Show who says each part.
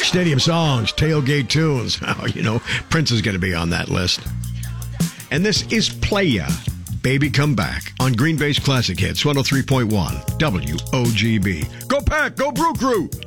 Speaker 1: Stadium songs, tailgate tunes. Oh, you know, Prince is going to be on that list. And this is Playa, Baby Come Back, on Green Bay's Classic Hits, 103.1 WOGB. Go Pack, go Brew Crew!